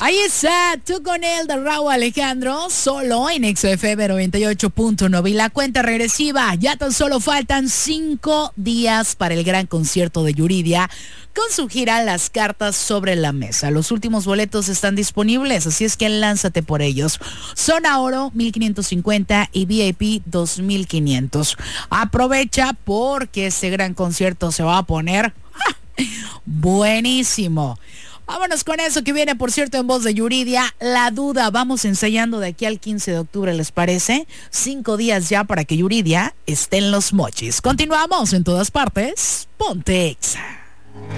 Ahí está, tú con él de Raúl Alejandro, solo en XFM 98.9. Y la cuenta regresiva, ya tan solo faltan 5 días para el gran concierto de Yuridia con su gira Las Cartas sobre la Mesa. Los últimos boletos están disponibles, así es que lánzate por ellos. Zona Oro 1,550 y VIP 2,500. Aprovecha porque este gran concierto se va a poner buenísimo. Vámonos con eso que viene, por cierto, en voz de Yuridia. La Duda, vamos ensayando de aquí al 15 de octubre, ¿les parece? 5 días ya para que Yuridia esté en Los Mochis. Continuamos en todas partes. Ponte Exa.